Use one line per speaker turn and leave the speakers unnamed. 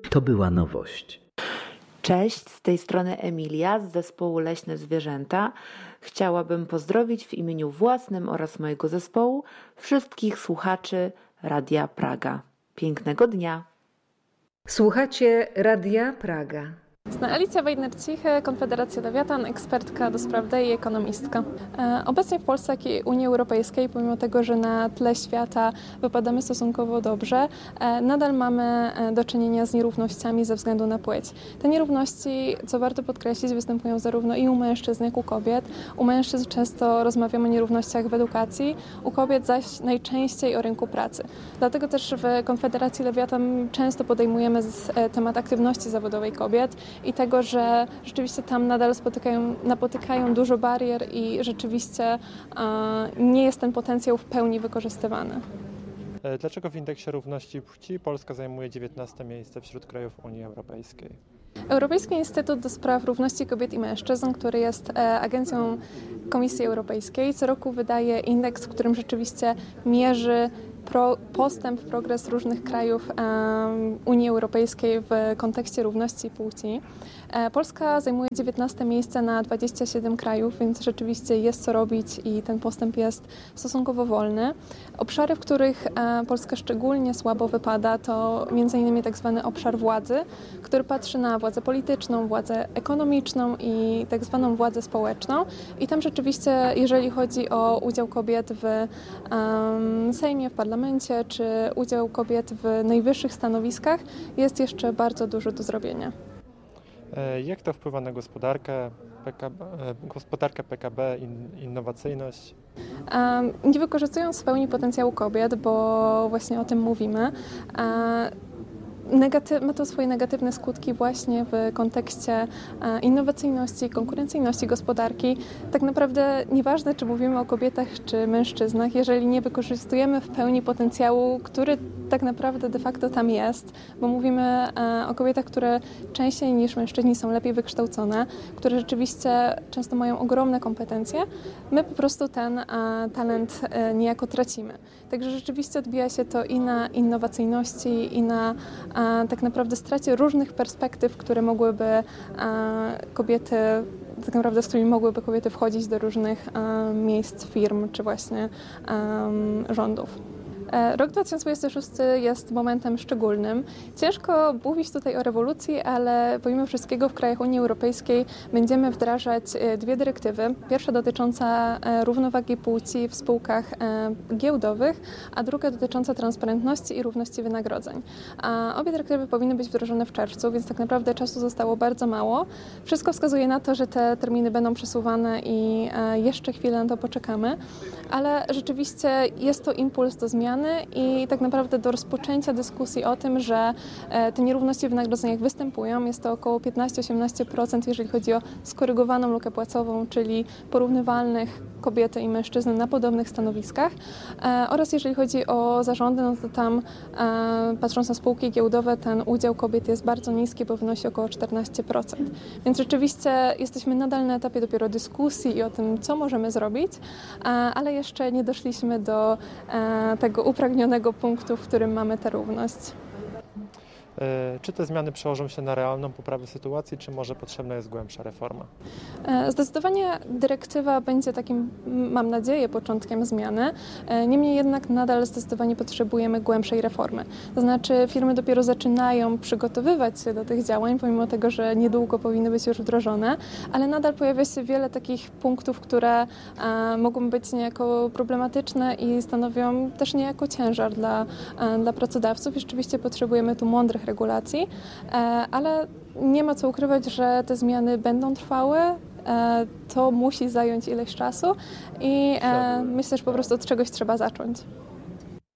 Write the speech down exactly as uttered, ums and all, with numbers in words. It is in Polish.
To była nowość.
Cześć, z tej strony Emilia z zespołu Leśne Zwierzęta. Chciałabym pozdrowić w imieniu własnym oraz mojego zespołu wszystkich słuchaczy Radia Praga. Pięknego dnia.
Słuchacie Radia Praga.
Alicja Weidner-Cichy, Konfederacja Lewiatan, ekspertka do spraw D E I i ekonomistka. Obecnie w Polsce, jak i Unii Europejskiej, pomimo tego, że na tle świata wypadamy stosunkowo dobrze, nadal mamy do czynienia z nierównościami ze względu na płeć. Te nierówności, co warto podkreślić, występują zarówno i u mężczyzn, jak i u kobiet. U mężczyzn często rozmawiamy o nierównościach w edukacji, u kobiet zaś najczęściej o rynku pracy. Dlatego też w Konfederacji Lewiatan często podejmujemy temat aktywności zawodowej kobiet i tego, że rzeczywiście tam nadal spotykają, napotykają dużo barier i rzeczywiście e, nie jest ten potencjał w pełni wykorzystywany.
Dlaczego w indeksie równości płci Polska zajmuje dziewiętnaste miejsce wśród krajów Unii Europejskiej?
Europejski Instytut do Spraw Równości Kobiet i Mężczyzn, który jest e, agencją Komisji Europejskiej, co roku wydaje indeks, w którym rzeczywiście mierzy Pro, postęp, progres różnych krajów um, Unii Europejskiej w kontekście równości płci. E, Polska zajmuje dziewiętnaste miejsce na dwadzieścia siedem krajów, więc rzeczywiście jest co robić i ten postęp jest stosunkowo wolny. Obszary, w których e, Polska szczególnie słabo wypada, to między innymi tak zwany obszar władzy, który patrzy na władzę polityczną, władzę ekonomiczną i tak zwaną władzę społeczną. I tam rzeczywiście, jeżeli chodzi o udział kobiet w um, Sejmie, w parlamencie, czy udział kobiet w najwyższych stanowiskach, jest jeszcze bardzo dużo do zrobienia.
Jak to wpływa na gospodarkę, P K B, gospodarkę P K B, innowacyjność?
Nie wykorzystując w pełni potencjału kobiet, bo właśnie o tym mówimy, Negatyw, ma to swoje negatywne skutki właśnie w kontekście innowacyjności, konkurencyjności gospodarki. Tak naprawdę nieważne, czy mówimy o kobietach, czy mężczyznach, jeżeli nie wykorzystujemy w pełni potencjału, który tak naprawdę de facto tam jest, bo mówimy o kobietach, które częściej niż mężczyźni są lepiej wykształcone, które rzeczywiście często mają ogromne kompetencje, my po prostu ten talent niejako tracimy. Także rzeczywiście odbija się to i na innowacyjności, i na a, tak naprawdę stracie różnych perspektyw, które mogłyby a, kobiety, tak naprawdę z którymi mogłyby kobiety wchodzić do różnych a, miejsc, firm czy właśnie a, rządów. Rok dwa tysiące dwudziesty szósty jest momentem szczególnym. Ciężko mówić tutaj o rewolucji, ale pomimo wszystkiego w krajach Unii Europejskiej będziemy wdrażać dwie dyrektywy. Pierwsza dotycząca równowagi płci w spółkach giełdowych, a druga dotycząca transparentności i równości wynagrodzeń. A obie dyrektywy powinny być wdrożone w czerwcu, więc tak naprawdę czasu zostało bardzo mało. Wszystko wskazuje na to, że te terminy będą przesuwane i jeszcze chwilę na to poczekamy, ale rzeczywiście jest to impuls do zmian i tak naprawdę do rozpoczęcia dyskusji o tym, że te nierówności w wynagrodzeniach występują. Jest to około piętnaście do osiemnastu procent, jeżeli chodzi o skorygowaną lukę płacową, czyli porównywalnych kobiety i mężczyzn na podobnych stanowiskach. Oraz jeżeli chodzi o zarządy, no to tam patrząc na spółki giełdowe, ten udział kobiet jest bardzo niski, bo wynosi około czternaście procent. Więc rzeczywiście jesteśmy nadal na etapie dopiero dyskusji i o tym, co możemy zrobić, ale jeszcze nie doszliśmy do tego upragnionego punktu, w którym mamy tę równość.
Czy te zmiany przełożą się na realną poprawę sytuacji, czy może potrzebna jest głębsza reforma?
Zdecydowanie dyrektywa będzie takim, mam nadzieję, początkiem zmiany. Niemniej jednak nadal zdecydowanie potrzebujemy głębszej reformy. To znaczy firmy dopiero zaczynają przygotowywać się do tych działań, pomimo tego, że niedługo powinny być już wdrożone, ale nadal pojawia się wiele takich punktów, które mogą być niejako problematyczne i stanowią też niejako ciężar dla, dla pracodawców. I rzeczywiście potrzebujemy tu mądrych regulacji, ale nie ma co ukrywać, że te zmiany będą trwały. To musi zająć ileś czasu i myślę, że po prostu od czegoś trzeba zacząć.